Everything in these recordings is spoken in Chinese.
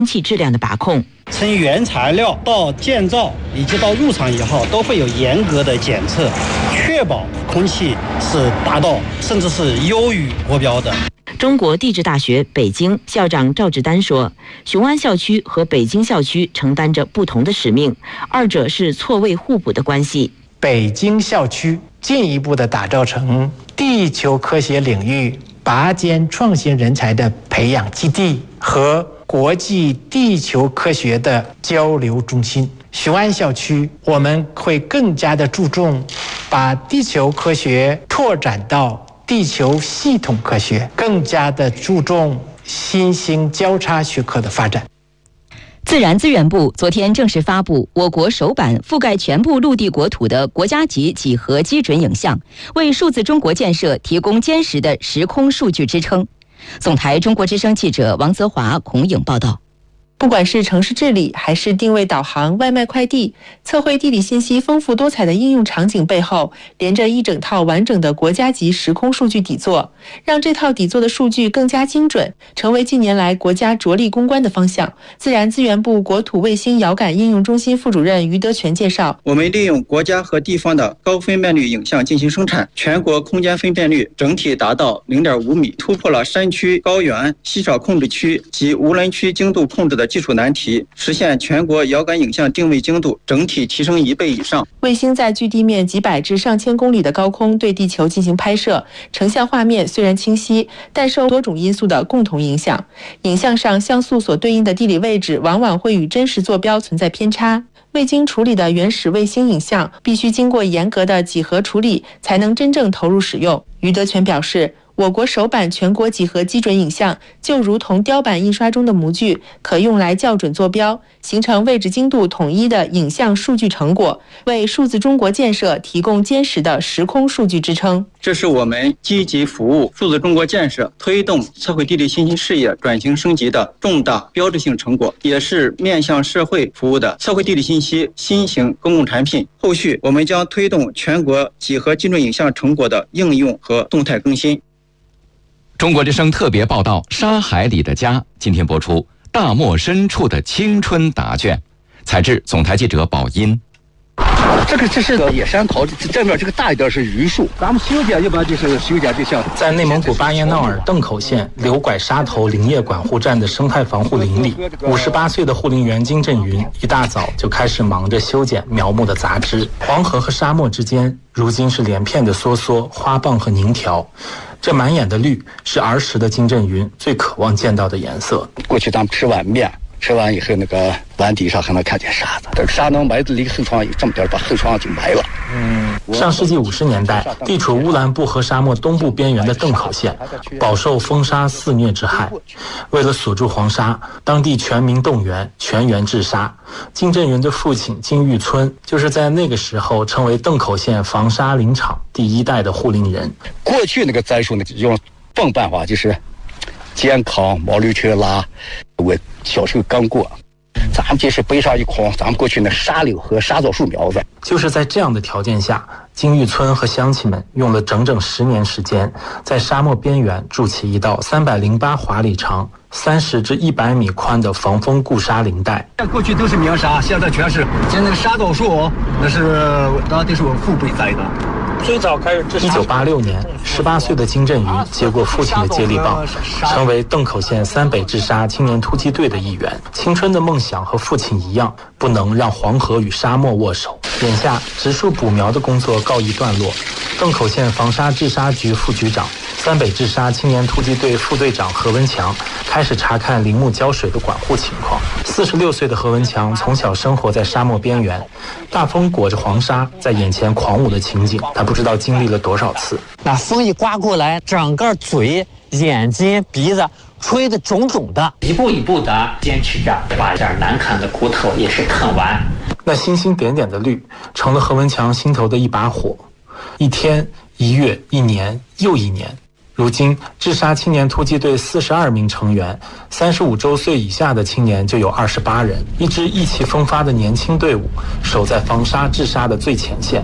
空气质量的把控。 从原材料到建造以及到入场以后，都会有严格的检测，确保空气是达到甚至是优于国标的。 中国地质大学北京校长赵志丹说，雄安校区和北京校区承担着不同的使命，二者是错位互补的关系。 北京校区进一步的打造成地球科学领域拔尖创新人才的培养基地和国际地球科学的交流中心。雄安校区我们会更加的注重把地球科学拓展到地球系统科学，更加的注重新兴交叉学科的发展。 自然资源部昨天正式发布我国首版覆盖全部陆地国土的国家级几何基准影像，为数字中国建设提供坚实的时空数据支撑。总台中国之声记者王泽华、孔颖报道。 不管是城市治理还是定位导航、外卖快递，测绘地理信息丰富多彩的应用场景背后，连着一整套完整的国家级时空数据底座，让这套底座的数据更加精准，成为近年来国家着力攻关的方向。自然资源部国土卫星遥感应用中心副主任于德全介绍， 我们利用国家和地方的高分辨率影像进行生产，全国空间分辨率整体达到 0.5 米，突破了山区、高原、稀少控制区及无人区精度控制的技术难题，实现全国遥感影像定位精度整体提升1倍以上。 卫星在距地面几百至上千公里的高空对地球进行拍摄，成像画面虽然清晰，但受多种因素的共同影响。影像上像素所对应的地理位置往往会与真实坐标存在偏差。未经处理的原始卫星影像必须经过严格的几何处理，才能真正投入使用。于德全表示，我国首版全国几何基准影像就如同雕版印刷中的模具，可用来校准坐标，形成位置精度统一的影像数据成果，为数字中国建设提供坚实的时空数据支撑。 这是我们积极服务数字中国建设、推动测绘地理信息事业转型升级的重大标志性成果，也是面向社会服务的测绘地理信息新型公共产品。后续我们将推动全国几何基准影像成果的应用和动态更新。 中国之声特别报道《沙海里的家》今天播出大漠深处的青春答卷，采制总台记者宝音。 这是野山桃，正面这个大一点是榆树。咱们修剪一般就是修剪对象。 在内蒙古巴彦淖尔邓口县柳拐沙头林业管护站的生态防护林里，58岁的护林员金振云一大早就开始忙着修剪苗木的杂枝。黄河和沙漠之间，如今是连片的梭梭、花瓣和凝条。这满眼的绿是儿时的金振云最渴望见到的颜色。 过去咱们吃碗面，吃完以后那个碗底上还能看见沙子，这沙能埋的离后窗有这么点，把后窗就埋了。 上世纪50年代，地处乌兰布和沙漠东部边缘的邓口县饱受风沙肆虐之害。为了锁住黄沙，当地全民动员，全员治沙。金振云的父亲金玉村就是在那个时候成为邓口县防沙林场第1代的护林人。 过去那个栽树呢，用笨办法就是肩扛毛驴车拉。我小时候刚过，咱们就是背上一筐咱们过去那沙柳和沙枣树苗子。 就是在这样的条件下，金玉村和乡亲们用了整整10年时间，在沙漠边缘筑起一道308华里长、30至100米宽的防风固沙林带。 过去都是棉沙，现在全是。现在那个沙枣树，那是当地是我父辈栽的。 最早开始1986年，18岁的金振云接过父亲的接力棒，成为邓口县3北治沙青年突击队的一员。青春的梦想和父亲一样，不能让黄河与沙漠握手。眼下植树补苗的工作告一段落，邓口县防沙治沙局副局长、3北治沙青年突击队副队长何文强开始查看林木浇水的管护情况。46岁的何文强从小生活在沙漠边缘，大风裹着黄沙在眼前狂舞的情景，他不知道经历了多少次。 那风一刮过来，整个嘴、眼睛、鼻子吹得肿肿的， 一步一步的坚持着，把这难啃的骨头也是啃完。 那星星点点的绿，成了何文强心头的一把火。1天、1月、1年又1年。如今，治沙青年突击队42名成员，35周岁以下的青年就有28人，一支意气风发的年轻队伍，守在防沙治沙的最前线。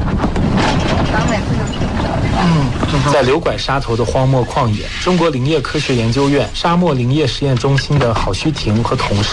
在柳拐沙头的荒漠旷野，中国林业科学研究院沙漠林业实验中心的郝虚婷和同事